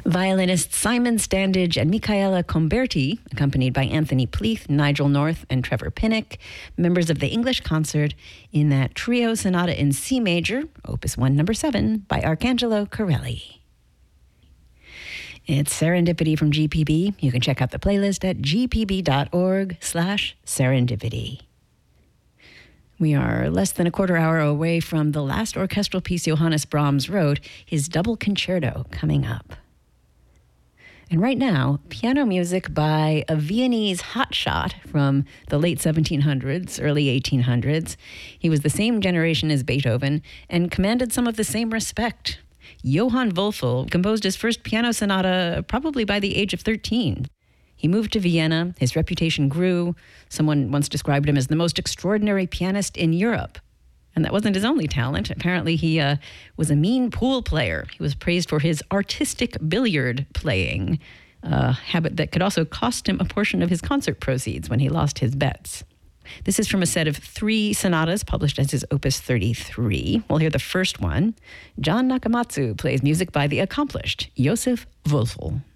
Violinists Simon Standage and Michaela Comberti, accompanied by Anthony Pleath, Nigel North, and Trevor Pinnock, members of the English Concert, in that trio sonata in C major, Opus 1, number 7, by Arcangelo Corelli. It's Serendipity from GPB. You can check out the playlist at gpb.org/serendipity. We are less than a quarter hour away from the last orchestral piece Johannes Brahms wrote, his double concerto, coming up. And right now, piano music by a Viennese hotshot from the late 1700s, early 1800s. He was the same generation as Beethoven and commanded some of the same respect. Johann Wölfel composed his first piano sonata probably by the age of 13. He moved to Vienna, his reputation grew. Someone once described him as the most extraordinary pianist in Europe. And that wasn't his only talent. Apparently he was a mean pool player. He was praised for his artistic billiard playing, a habit that could also cost him a portion of his concert proceeds when he lost his bets. This is from a set of 3 sonatas published as his Opus 33. We'll hear the first one. John Nakamatsu plays music by the accomplished Joseph Wölfel.